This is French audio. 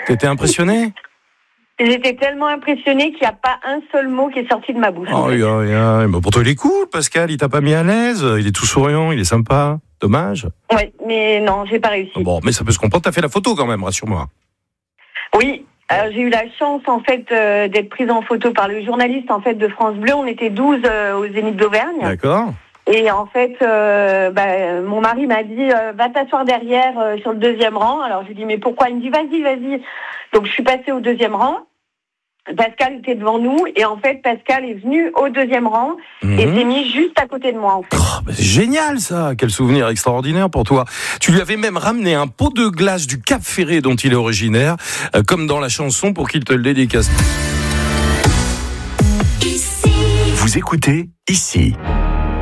T'étais impressionné? J'étais tellement impressionnée qu'il n'y a pas un seul mot qui est sorti de ma bouche. Mais pourtant il est cool, Pascal, il t'a pas mis à l'aise, il est tout souriant, il est sympa. Dommage. Oui, mais non, j'ai pas réussi. Bon, mais ça peut se comprendre, t'as fait la photo quand même, rassure-moi. Oui, alors j'ai eu la chance en fait d'être prise en photo par le journaliste en fait de France Bleu. On était 12 au Zénith d'Auvergne. D'accord. Et en fait, mon mari m'a dit va t'asseoir derrière sur le deuxième rang. Alors j'ai dit mais pourquoi? Il me dit vas-y. Donc je suis passée au deuxième rang. Pascal était devant nous et en fait Pascal est venu au deuxième rang et s'est mis juste à côté de moi en fait. C'est génial ça, quel souvenir extraordinaire pour toi. Tu lui avais même ramené un pot de glace du Cap Ferré dont il est originaire, comme dans la chanson, pour qu'il te le dédicace. Vous écoutez Ici.